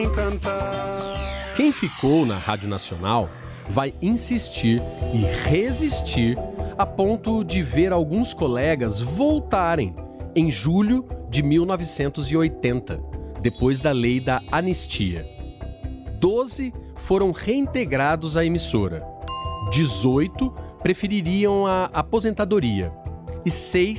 Quem ficou na Rádio Nacional vai insistir e resistir a ponto de ver alguns colegas voltarem em julho de 1980, depois da lei da anistia. 12 foram reintegrados à emissora, 18 prefeririam a aposentadoria e 6